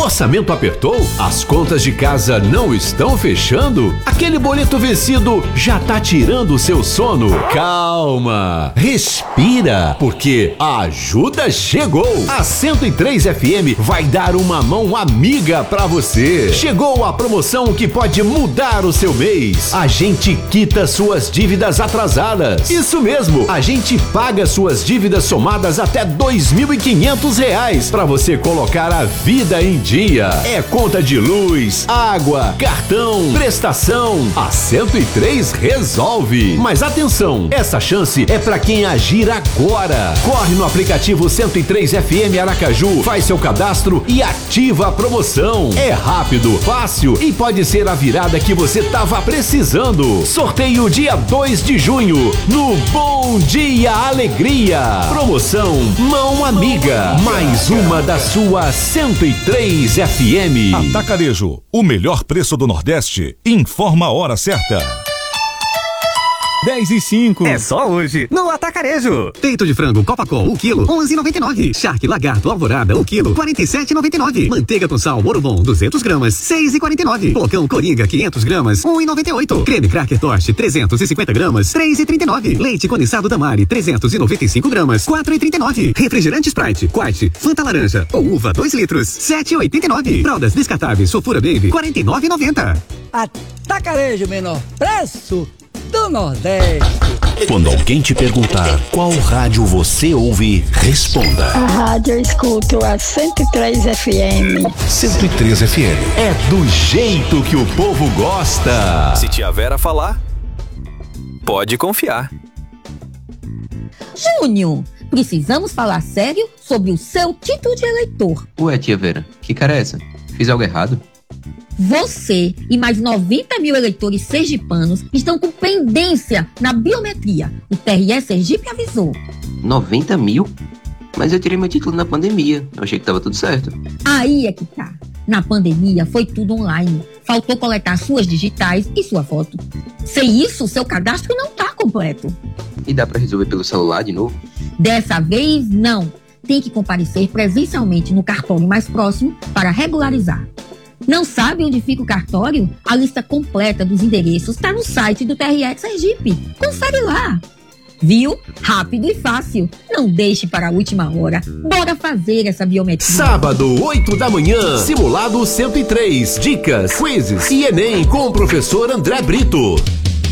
orçamento apertou? As contas de casa não estão fechando? Aquele boleto vencido já tá tirando o seu sono? Calma, respira, porque a ajuda chegou. A 103 FM vai dar uma mão amiga pra você. Chegou a promoção que pode mudar o seu mês. A gente quita suas dívidas atrasadas. Isso mesmo, a gente paga suas dívidas somadas até R$2.500 para você colocar a vida em dia. É conta de luz, água, cartão, prestação. A 103 resolve. Mas atenção, essa chance é para quem agir agora. Corre no aplicativo 103 FM Aracaju, faz seu cadastro e ativa a promoção. É rápido, fácil e pode ser a virada que você tava precisando. Sorteio dia 2 de junho no Bom Dia Alegria. Promoção Mão Amiga, mais uma da sua 103 FM. Atacarejo, o melhor preço do Nordeste. Informa a hora certa. 10:05. É só hoje, no Atacarejo. Peito de frango Copacol, o quilo, 11,99. Charque Lagarto Alvorada, o quilo, 47,99. Manteiga com sal Morobon, 200 gramas, 6,49. Flocão Coringa, 500 gramas, 1,98. Creme Cracker Toast, 350 gramas, 3,39. Leite condensado Damari, 395 gramas, 4,39. Refrigerante Sprite, Quite, Fanta Laranja ou Uva, 2 litros, 7,89. Fraldas descartáveis Sofura Baby, 49,90. Atacarejo, menor preço do Nordeste. Quando alguém te perguntar qual rádio você ouve, responda. A rádio eu escuto a 103 FM. 103 FM. É do jeito que o povo gosta. Se tia Vera falar, pode confiar. Júnior, precisamos falar sério sobre o seu título de eleitor. Ué, tia Vera, que cara é essa? Fiz algo errado? Você e mais 90 mil eleitores sergipanos estão com pendência na biometria. O TRE Sergipe avisou. 90 mil? Mas eu tirei meu título na pandemia. Eu achei que tava tudo certo. Aí é que tá. Na pandemia foi tudo online. Faltou coletar suas digitais e sua foto. Sem isso, seu cadastro não tá completo. E dá pra resolver pelo celular de novo? Dessa vez, não. Tem que comparecer presencialmente no cartório mais próximo para regularizar. Não sabe onde fica o cartório? A lista completa dos endereços está no site do TRE Sergipe. Confere lá. Viu? Rápido e fácil. Não deixe para a última hora. Bora fazer essa biometria. Sábado, 8 da manhã. Simulado 103. Dicas, quizzes e Enem com o professor André Brito.